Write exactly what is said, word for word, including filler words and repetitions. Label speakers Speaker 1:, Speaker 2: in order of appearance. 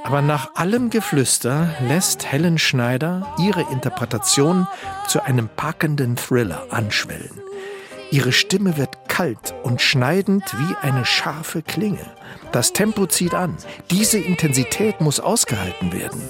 Speaker 1: Aber nach allem Geflüster lässt Helen Schneider ihre Interpretation zu einem packenden Thriller anschwellen. Ihre Stimme wird kalt und schneidend wie eine scharfe Klinge. Das Tempo zieht an. Diese Intensität muss ausgehalten werden.